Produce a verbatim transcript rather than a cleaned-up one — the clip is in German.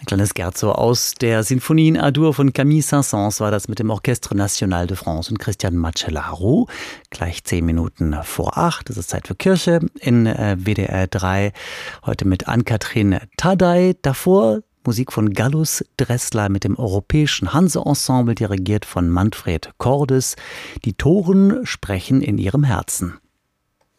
Kleines Scherzo aus der Sinfonie in A-Dur von Camille Saint-Saëns war das mit dem Orchestre National de France und Christian Macellaro. Gleich zehn Minuten vor acht. Es ist Zeit für Kirche in äh, W D R drei. Heute mit Ann-Kathrin Tadei. Davor Musik von Gallus Dressler mit dem Europäischen Hanse-Ensemble, dirigiert von Manfred Cordes. Die Toren sprechen in ihrem Herzen.